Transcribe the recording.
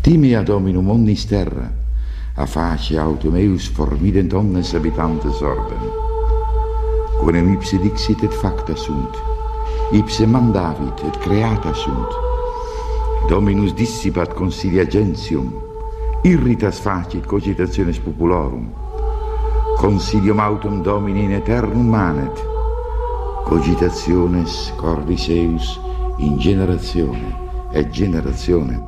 timea dominum omnis terra, a face autem eus formident omnes habitantes orben. Quem ipse dixit et facta sunt, ipse mandavit et creata sunt. Dominus dissipat consilia gentium, irritas facit cogitationes populorum. Consilium autem Domini in aeternum manet, cogitationes cordis eus in generatione et generatione.